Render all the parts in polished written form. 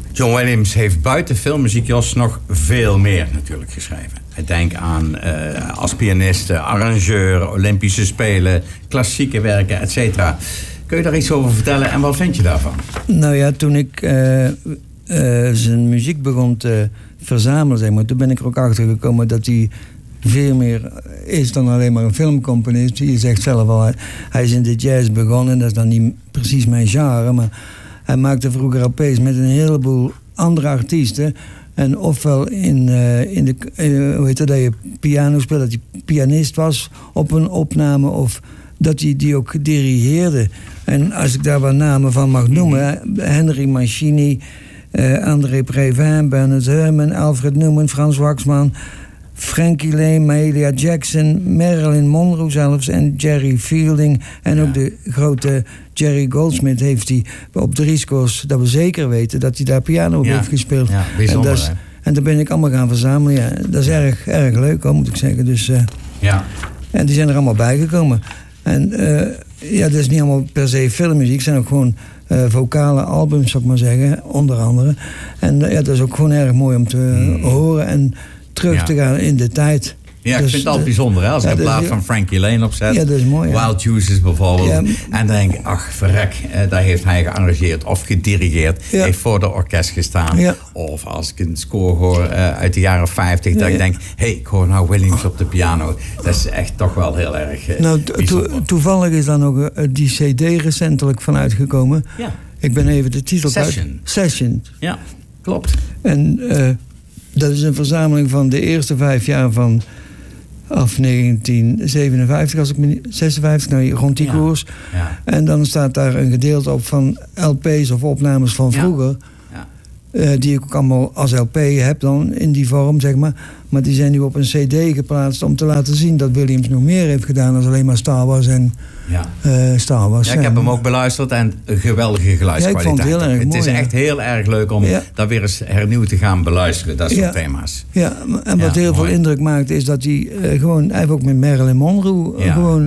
John Williams heeft buiten filmmuziek, Jos, nog veel meer natuurlijk geschreven. Ik denk aan als pianist, arrangeur, Olympische Spelen, klassieke werken, et cetera. Kun je daar iets over vertellen en wat vind je daarvan? Nou ja, toen ik zijn muziek begon te verzamelen, zeg maar, toen ben ik er ook achter gekomen dat hij veel meer is dan alleen maar een filmcomponist. Je zegt zelf al, hij is in de jazz begonnen. Dat is dan niet precies mijn genre, maar hij maakte vroeger LP's met een heleboel andere artiesten. En ofwel in de hoe heet dat je piano speelde, dat hij pianist was op een opname, of dat hij die ook dirigeerde. En als ik daar wat namen van mag noemen, Henry Mancini, André Previn, Bernard Herrmann, Alfred Newman, Frans Waxman, Frankie Lane, Mahalia Jackson, Marilyn Monroe zelfs en Jerry Fielding. En ook de grote Jerry Goldsmith heeft hij op de Risco's, dat we zeker weten, dat hij daar piano op heeft gespeeld. Ja, bijzonder. En daar ben ik allemaal gaan verzamelen. Ja, dat is erg leuk, hoor, moet ik zeggen. Dus, en die zijn er allemaal bijgekomen. En dat is niet allemaal per se filmmuziek. Het zijn ook gewoon vocale albums, zou ik maar zeggen, onder andere. En dat is ook gewoon erg mooi om te horen en terug te gaan in de tijd. Ja, dus, ik vind het altijd bijzonder, hè? Als ik een plaat van Frankie Lane opzet. Ja, dat is mooi. Wild Juices bijvoorbeeld. Ja. En dan denk ik, ach, verrek, daar heeft hij gearrangeerd of gedirigeerd. Ja. Heeft voor de orkest gestaan. Ja. Of als ik een score hoor uit de jaren 50, dat ik denk, ik hoor nou Williams op de piano. Dat is echt toch wel heel erg toevallig is dan ook die cd recentelijk van uitgekomen. Ja. Ik ben even de titel Session. Ja, klopt. En dat is een verzameling van de eerste 5 jaar van af 1957, als ik me niet, 56, nou rond die koers. Ja. En dan staat daar een gedeelte op van LP's of opnames van vroeger. Ja. Die ik ook allemaal als LP heb dan in die vorm, zeg maar. Maar die zijn nu op een CD geplaatst om te laten zien dat Williams nog meer heeft gedaan dan alleen maar Star Wars en Star Wars. Ja, ik heb hem ook beluisterd en geweldige geluidskwaliteit. Ja, ik vond het heel erg mooi. Het is echt heel erg leuk om dat weer eens hernieuwd te gaan beluisteren, dat soort thema's. Ja, en wat heel veel indruk maakt is dat hij hij heeft ook met Marilyn Monroe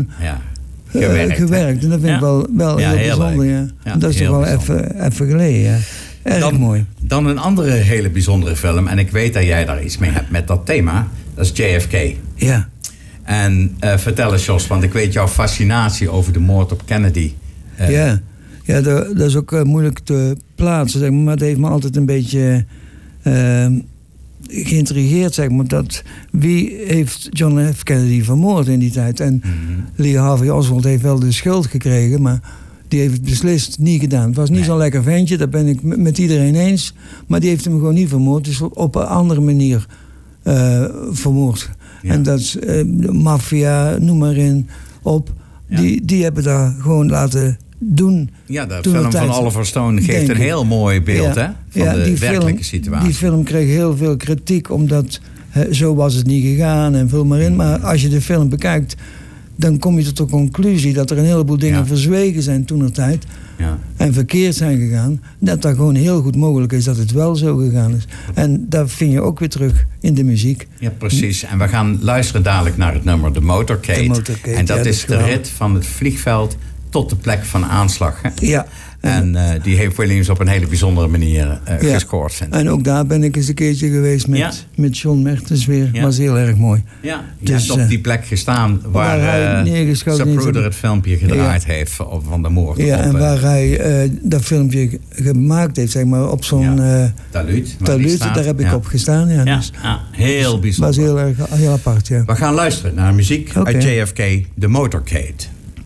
gewerkt. En dat vind ik wel heel bijzonder. Ja. Dat is toch wel even geleden, ja. Erg mooi. Dan een andere hele bijzondere film. En ik weet dat jij daar iets mee hebt met dat thema. Dat is JFK. Ja. En vertel eens, Jos, want ik weet jouw fascinatie over de moord op Kennedy. Dat is ook moeilijk te plaatsen, zeg maar het heeft me altijd een beetje geïntrigeerd, zeg maar. Wie heeft John F. Kennedy vermoord in die tijd? En Lee Harvey Oswald heeft wel de schuld gekregen, maar die heeft het beslist niet gedaan. Het was niet zo'n lekker ventje, dat ben ik met iedereen eens. Maar die heeft hem gewoon niet vermoord. Dus op een andere manier vermoord. Ja. En dat is de maffia, noem maar op. Ja. Die hebben daar gewoon laten doen. Ja, de film van Oliver Stone geeft een heel mooi beeld van de werkelijke situatie. Die film kreeg heel veel kritiek, omdat zo was het niet gegaan en vul maar in. Maar als je de film bekijkt, dan kom je tot de conclusie dat er een heleboel dingen verzwegen zijn toentertijd. Ja. En verkeerd zijn gegaan. Dat dat gewoon heel goed mogelijk is dat het wel zo gegaan is. En dat vind je ook weer terug in de muziek. Ja, precies. En we gaan luisteren dadelijk naar het nummer The Motorcade. En dat is de rit van het vliegveld tot de plek van aanslag. Hè? Ja. En die heeft Williams op een hele bijzondere manier gescoord, vind ik. En ook daar ben ik eens een keertje geweest met John Mertens weer. Dat was heel erg mooi. Ja, je hebt op die plek gestaan waar Zapruder het filmpje gedraaid heeft van de moord. Ja, en waar hij dat filmpje gemaakt heeft, zeg maar, op zo'n taluut. Daar heb ik op gestaan. Ja, dus heel bijzonder. Dat was heel apart, ja. We gaan luisteren naar muziek uit JFK, The Motorcade.